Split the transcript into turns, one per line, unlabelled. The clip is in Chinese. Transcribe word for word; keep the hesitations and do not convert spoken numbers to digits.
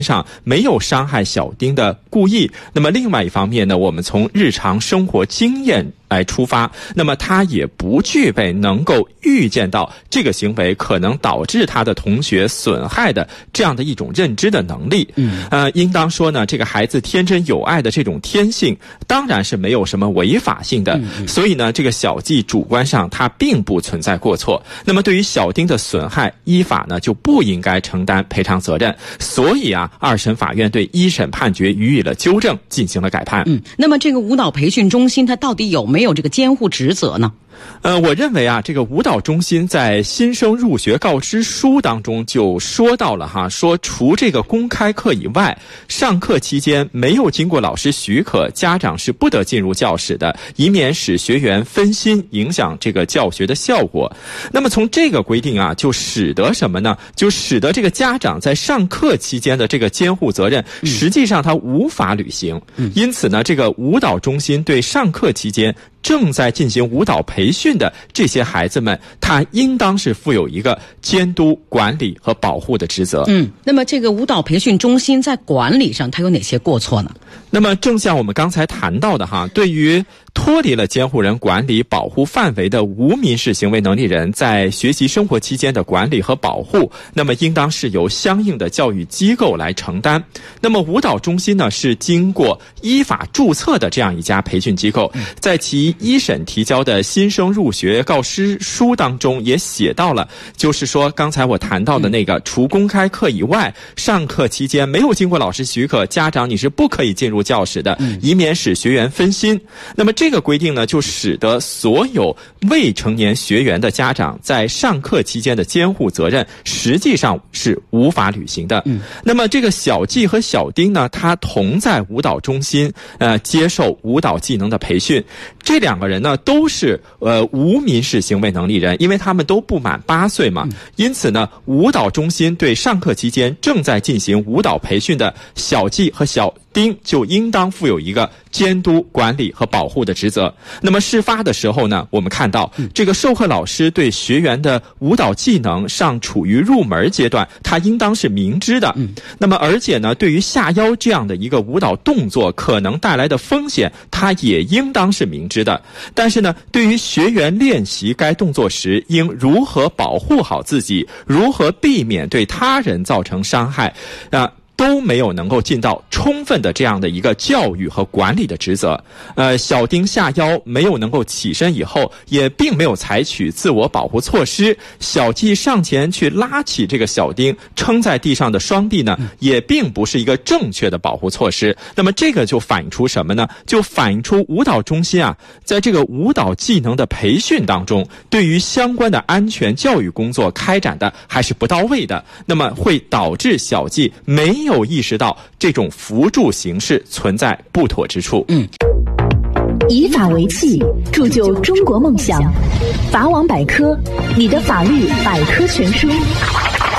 上没有伤害小丁的故意。那么另外一方面呢，我们从日常生活经验来出发，那么他也不具备能够预见到这个行为可能导致他的同学损害的这样的一种认知的能力。嗯，呃，应当说呢，这个孩子天真有爱的这种天性，当然是没有什么违法性的。嗯、所以呢，这个小季主观上他并不存在过错。那么对于小丁的损害，依法呢就不应该承担赔偿责任。所以啊，二审法院对一审判决予以了纠正，进行了改判。
嗯，那么这个舞蹈培训中心它到底有没有这个监护职责呢？
呃，我认为啊，这个舞蹈中心在新生入学告知书当中就说到了哈，说除这个公开课以外，上课期间没有经过老师许可，家长是不得进入教室的，以免使学员分心，影响这个教学的效果。那么从这个规定啊，就使得什么呢？就使得这个家长在上课期间的这个监护责任，实际上他无法履行。因此呢，这个舞蹈中心对上课期间正在进行舞蹈培训的这些孩子们，他应当是负有一个监督、管理和保护的职责。
嗯，那么这个舞蹈培训中心在管理上它有哪些过错呢？
那么正像我们刚才谈到的哈，对于脱离了监护人管理保护范围的无民事行为能力人在学习生活期间的管理和保护，那么应当是由相应的教育机构来承担。那么舞蹈中心呢，是经过依法注册的这样一家培训机构，在其一审提交的新生入学告知书当中也写到了，就是说刚才我谈到的那个除公开课以外，上课期间没有经过老师许可，家长你是不可以进入教室的，以免使学员分心。那么这个规定呢，就使得所有未成年学员的家长在上课期间的监护责任实际上是无法履行的。嗯，那么这个小季和小丁呢，他同在舞蹈中心呃接受舞蹈技能的培训。这两个人呢都是呃无民事行为能力人，因为他们都不满八岁嘛。因此呢，舞蹈中心对上课期间正在进行舞蹈培训的小季和小丁就应当负有一个监督、管理和保护的职责。那么事发的时候呢，我们看到这个授课老师对学员的舞蹈技能尚处于入门阶段，他应当是明知的。那么而且呢，对于下腰这样的一个舞蹈动作可能带来的风险，他也应当是明知的。但是呢，对于学员练习该动作时应如何保护好自己，如何避免对他人造成伤害啊、呃都没有能够尽到充分的这样的一个教育和管理的职责。呃，小丁下腰没有能够起身以后，也并没有采取自我保护措施。小季上前去拉起这个小丁撑在地上的双臂呢，也并不是一个正确的保护措施。那么这个就反映出什么呢？就反映出舞蹈中心啊，在这个舞蹈技能的培训当中，对于相关的安全教育工作开展的还是不到位的。那么会导致小季没有有意识到这种辅助形式存在不妥之处。嗯，
以法为器，铸就中国梦想。法网百科，你的法律百科全书。